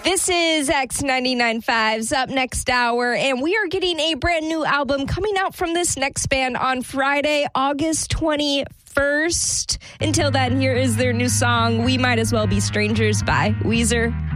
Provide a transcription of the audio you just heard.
This is X99.5's Up Next Hour, and we are getting a brand new album coming out from this next band on Friday, August 21st. Until then, here is their new song, We Might As Well Be Strangers by Weezer.